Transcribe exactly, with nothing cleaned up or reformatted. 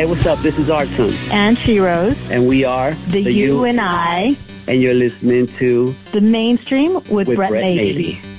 Hey, what's up? This is Artson. And She-Rose. And we are The, the You, you and I. And you're listening to The Mainstream with, with Brett, Brett Navy. Navy.